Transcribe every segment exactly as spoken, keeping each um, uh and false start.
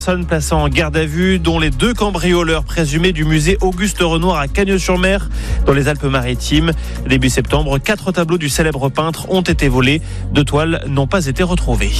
Personnes placées en garde à vue, dont les deux cambrioleurs présumés du musée Auguste Renoir à Cagnes-sur-Mer, dans les Alpes-Maritimes. Début septembre, quatre tableaux du célèbre peintre ont été volés. Deux toiles n'ont pas été retrouvées.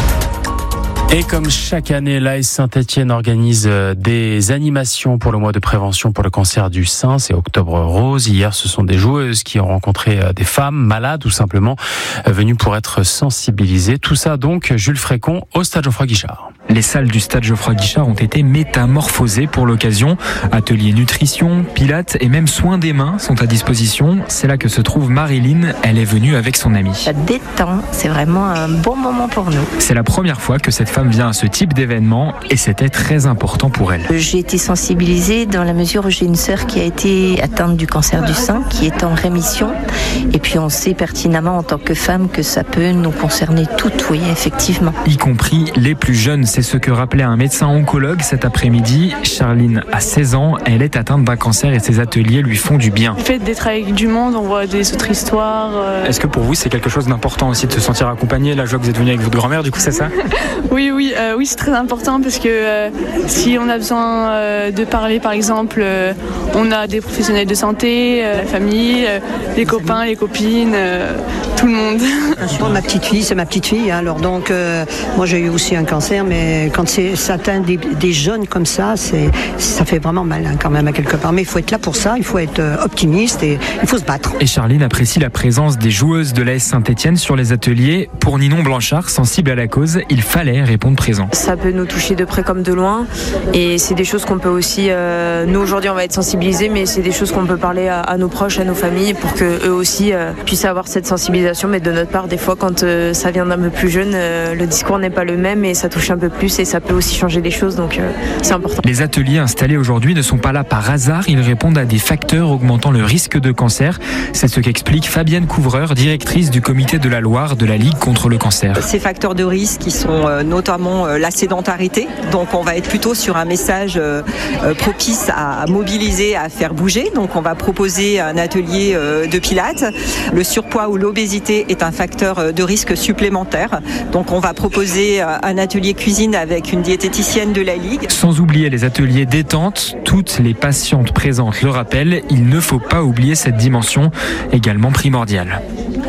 Et comme chaque année, l'A S Saint-Etienne organise des animations pour le mois de prévention pour le cancer du sein. C'est Octobre Rose. Hier, ce sont des joueuses qui ont rencontré des femmes malades ou simplement venues pour être sensibilisées. Tout ça donc, Jules Frécon, au Stade Geoffroy-Guichard. Les salles du Stade Geoffroy-Guichard ont été métamorphosées pour l'occasion. Ateliers nutrition, pilates et même soins des mains sont à disposition. C'est là que se trouve Marilyn. Elle est venue avec son amie. Ça détend, c'est vraiment un bon moment pour nous. C'est la première fois que cette femme vient à ce type d'événement et c'était très important pour elle. J'ai été sensibilisée dans la mesure où j'ai une sœur qui a été atteinte du cancer du sein, qui est en rémission. Et puis on sait pertinemment en tant que femme que ça peut nous concerner toutes, oui, effectivement. Y compris les plus jeunes, c'est ce que rappelait un médecin oncologue cet après-midi. Charline a seize ans, elle est atteinte d'un cancer et ses ateliers lui font du bien. Le fait d'être avec du monde, on voit des autres histoires. Euh... Est-ce que pour vous c'est quelque chose d'important aussi de se sentir accompagné? Là je vois que vous êtes venu avec votre grand-mère, du coup c'est ça? Oui, oui, euh, oui, c'est très important parce que euh, si on a besoin euh, de parler, par exemple, euh, on a des professionnels de santé, euh, la famille, euh, les copains, les copines, euh, tout le monde. Bien sûr, ma petite fille, c'est ma petite fille. Hein, alors donc, euh, moi j'ai eu aussi un cancer, mais quand c'est, ça atteint des, des jeunes comme ça, c'est, ça fait vraiment mal hein, quand même à quelque part. Mais il faut être là pour ça, il faut être euh, optimiste et il faut se battre. Et Charline apprécie la présence des joueuses de l'A S Saint-Etienne sur les ateliers. Pour Ninon Blanchard, sensible à la cause, il fallait répondre présent. Ça peut nous toucher de près comme de loin et c'est des choses qu'on peut aussi, euh, nous aujourd'hui on va être sensibilisés, mais c'est des choses qu'on peut parler à, à nos proches, à nos familles pour que eux aussi euh, puissent avoir cette sensibilisation. Mais de notre part, des fois quand euh, ça vient d'un peu plus jeune, euh, le discours n'est pas le même et ça touche un peu plus et ça peut aussi changer les choses, donc euh, c'est important. Les ateliers installés aujourd'hui ne sont pas là par hasard, ils répondent à des facteurs augmentant le risque de cancer. C'est ce qu'explique Fabienne Couvreur, directrice du comité de la Loire de la Ligue contre le cancer. Ces facteurs de risque qui sont euh, notamment euh, la sédentarité, donc on va être plutôt sur un message euh, euh, propice à, à mobiliser, à faire bouger, donc on va proposer un atelier euh, de pilates. Le surpoids ou l'obésité est un facteur de risque supplémentaire, donc on va proposer un atelier cuisine avec une diététicienne de la Ligue. Sans oublier les ateliers détente, toutes les patientes présentes le rappellent, il ne faut pas oublier cette dimension également primordiale.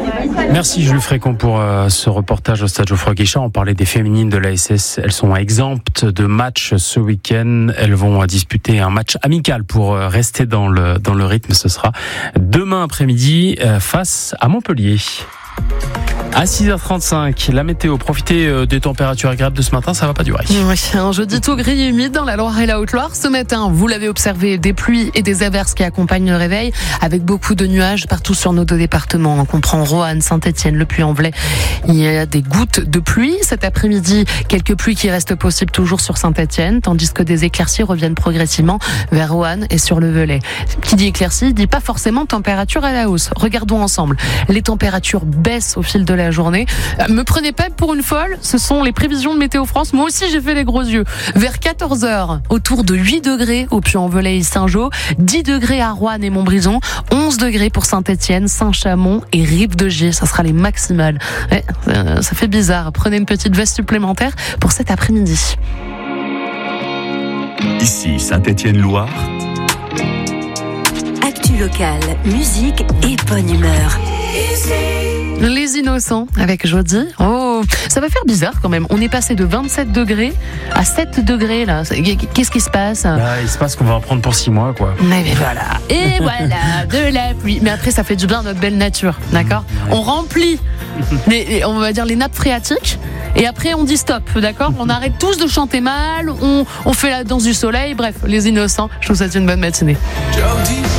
Merci Jules Frécon pour euh, ce reportage au Stade Geoffroy-Guichard. On parlait des féminines de l'A S S. Elles sont exemptes de match ce week-end. Elles vont disputer un match amical pour euh, rester dans le, dans le rythme. Ce sera demain après-midi euh, face à Montpellier. À six heures trente-cinq, la météo. Profitez des températures agréables de ce matin, ça va pas durer. Oui, un jeudi tout gris et humide dans la Loire et la Haute-Loire. Ce matin, vous l'avez observé, des pluies et des averses qui accompagnent le réveil, avec beaucoup de nuages partout sur nos deux départements. On comprend Roanne, Saint-Etienne, Le Puy-en-Velay. Il y a des gouttes de pluie. Cet après-midi, quelques pluies qui restent possibles toujours sur Saint-Etienne, tandis que des éclaircies reviennent progressivement vers Roanne et sur le Velay. Qui dit éclaircie, dit pas forcément température à la hausse. Regardons ensemble. Les températures baissent au fil de la journée. Me prenez pas pour une folle, ce sont les prévisions de Météo France. Moi aussi, j'ai fait les gros yeux. Vers quatorze heures, autour de huit degrés au Puy-en-Velay et Saint-Jean, dix degrés à Roanne et Montbrison, onze degrés pour Saint-Etienne, Saint-Chamond et Rive-de-Gier. Ça sera les maximales. Ouais, ça fait bizarre. Prenez une petite veste supplémentaire pour cet après-midi. Ici, Saint-Etienne-Loire. Actu locale, musique et bonne humeur. Les Innocents avec Jody. Oh, ça va faire bizarre quand même. On est passé de vingt-sept degrés à sept degrés là. Qu'est-ce qui se passe? Bah, il se passe qu'on va en prendre pour six mois quoi. Mais, mais voilà. Et voilà, de la pluie. Mais après ça fait du bien à notre belle nature, d'accord? Ouais. On remplit les, on va dire les nappes phréatiques. Et après on dit stop, d'accord? On arrête tous de chanter mal. On, on fait la danse du soleil. Bref, les Innocents. Je vous souhaite une bonne matinée. Jody.